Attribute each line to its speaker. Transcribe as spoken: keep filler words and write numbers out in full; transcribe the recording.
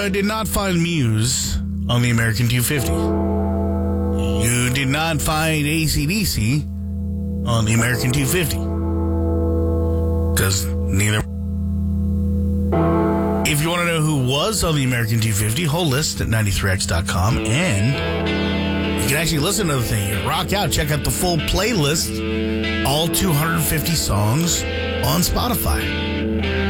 Speaker 1: uh, did not find Muse on the American two fifty. You did not find A C D C on the American two fifty. Because neither. If you want to know who was on the American two fifty, whole list at ninety-three X dot com. And you can actually listen to the thing. You rock out. Check out the full playlist. All two hundred fifty songs on Spotify.